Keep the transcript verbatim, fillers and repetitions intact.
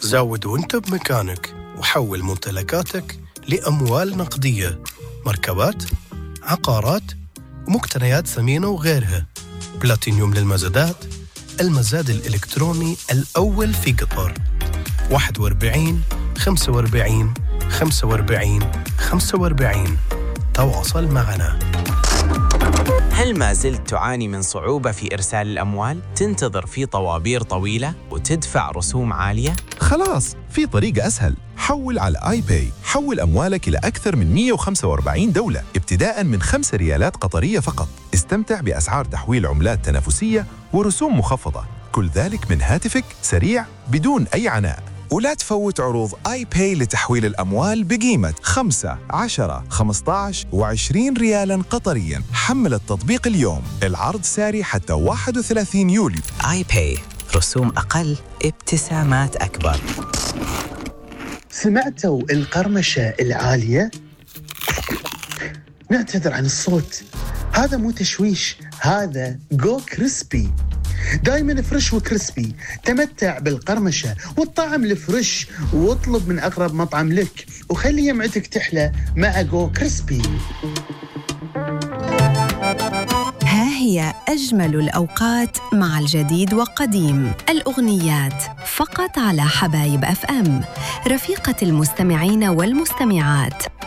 زود وانت بمكانك وحول ممتلكاتك لأموال نقدية، مركبات، عقارات ومقتنيات ثمينة وغيرها. بلاتينيوم للمزادات، المزاد الإلكتروني الأول في قطر. واحد وأربعين خمسة وأربعين خمسة وأربعين خمسة وأربعين. تواصل معنا. هل ما زلت تعاني من صعوبة في إرسال الأموال؟ تنتظر في طوابير طويلة وتدفع رسوم عالية؟ خلاص، في طريقة أسهل. حول على آي باي. حول أموالك إلى أكثر من مئة وخمسة وأربعين دولة ابتداءً من خمس ريالات قطرية فقط. استمتع بأسعار تحويل عملات تنافسية ورسوم مخفضة، كل ذلك من هاتفك، سريع بدون أي عناء. ولا تفوت عروض آي باي لتحويل الأموال بقيمة خمسة، عشرة، خمسة عشر وعشرين ريالاً قطرياً. حمل التطبيق اليوم، العرض ساري حتى واحد وثلاثين يوليو. آي باي، رسوم أقل، ابتسامات أكبر. سمعتوا القرمشة العالية؟ نعتذر عن الصوت، هذا مو تشويش، هذا جو كريسبي. دايما فريش وكريسبي. تمتع بالقرمشة والطعم الفريش، واطلب من أقرب مطعم لك وخلي يمعتك تحلى مع جو كريسبي. ها هي أجمل الأوقات مع الجديد وقديم الأغنيات فقط على حبايب أف أم، رفيقة المستمعين والمستمعات.